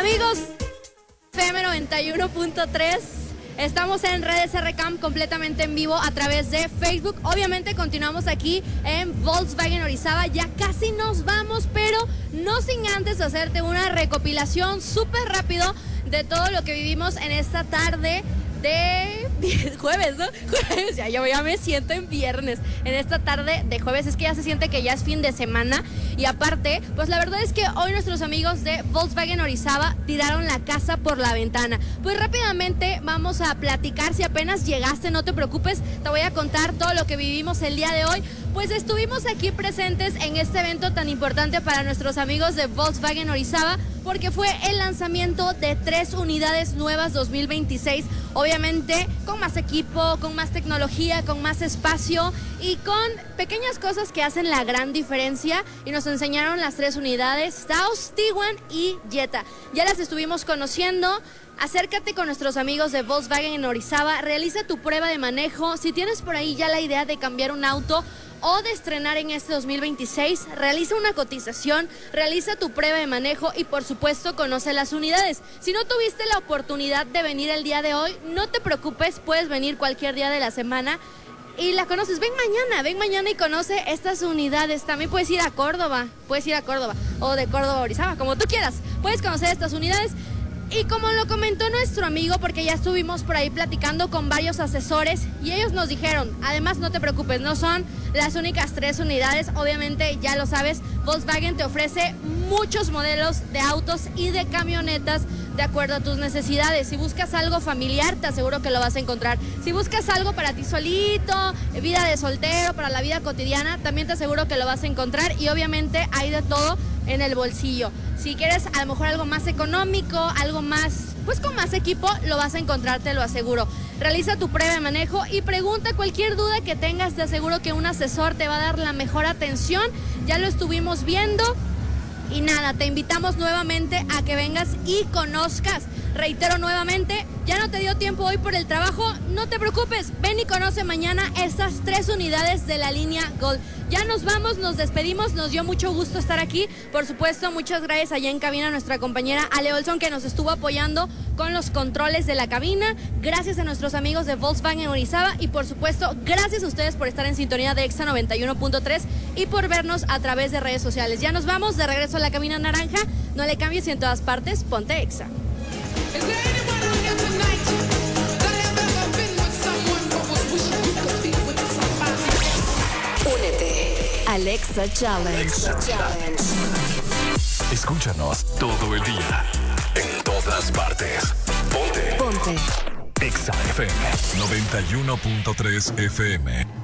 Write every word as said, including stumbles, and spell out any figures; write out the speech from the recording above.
Amigos, F M noventa y uno punto tres, estamos en Redes R C A M completamente en vivo a través de Facebook. Obviamente continuamos aquí en Volkswagen Orizaba, ya casi nos vamos, pero no sin antes hacerte una recopilación súper rápido de todo lo que vivimos en esta tarde de jueves, ¿no? Jueves, ya, ya, ya me siento en viernes, en esta tarde de jueves, es que ya se siente que ya es fin de semana. Y aparte, pues la verdad es que hoy nuestros amigos de Volkswagen Orizaba tiraron la casa por la ventana. Pues rápidamente vamos a platicar, si apenas llegaste, no te preocupes, te voy a contar todo lo que vivimos el día de hoy. Pues estuvimos aquí presentes en este evento tan importante para nuestros amigos de Volkswagen Orizaba, porque fue el lanzamiento de tres unidades nuevas dos mil veintiséis, obviamente con más equipo, con más tecnología, con más espacio y con pequeñas cosas que hacen la gran diferencia, y nos enseñaron las tres unidades, Taos, Tiguan y Jetta. Ya las estuvimos conociendo. Acércate con nuestros amigos de Volkswagen en Orizaba, realiza tu prueba de manejo. Si tienes por ahí ya la idea de cambiar un auto o de estrenar en este dos mil veintiséis, realiza una cotización, realiza tu prueba de manejo y por supuesto conoce las unidades. Si no tuviste la oportunidad de venir el día de hoy, no te preocupes, puedes venir cualquier día de la semana y la conoces. Ven mañana, ven mañana y conoce estas unidades. También puedes ir a Córdoba, puedes ir a Córdoba o de Córdoba a Orizaba, como tú quieras. Puedes conocer estas unidades. Y como lo comentó nuestro amigo, porque ya estuvimos por ahí platicando con varios asesores y ellos nos dijeron, además no te preocupes, no son las únicas tres unidades, obviamente ya lo sabes, Volkswagen te ofrece muchos modelos de autos y de camionetas de acuerdo a tus necesidades. Si buscas algo familiar, te aseguro que lo vas a encontrar. Si buscas algo para ti solito, vida de soltero, para la vida cotidiana, también te aseguro que lo vas a encontrar, y obviamente hay de todo en el bolsillo. Si quieres a lo mejor algo más económico, algo más, pues con más equipo, lo vas a encontrar, te lo aseguro. Realiza tu prueba de manejo y pregunta cualquier duda que tengas, te aseguro que un asesor te va a dar la mejor atención. Ya lo estuvimos viendo. Y nada, te invitamos nuevamente a que vengas y conozcas. Reitero nuevamente, ya no te dio tiempo hoy por el trabajo, no te preocupes, ven y conoce mañana estas tres unidades de la línea Gold. Ya nos vamos, nos despedimos, nos dio mucho gusto estar aquí. Por supuesto, muchas gracias allá en cabina a nuestra compañera Ale Olson, que nos estuvo apoyando con los controles de la cabina. Gracias a nuestros amigos de Volkswagen Orizaba y por supuesto, gracias a ustedes por estar en sintonía de Exa noventa y uno punto tres y por vernos a través de redes sociales. Ya nos vamos, de regreso a la cabina naranja. No le cambies y en todas partes, ponte Exa. Únete al Exa Challenge. Exa Challenge. Escúchanos todo el día, en todas partes. Ponte. Ponte. Exa F M noventa y uno punto tres F M.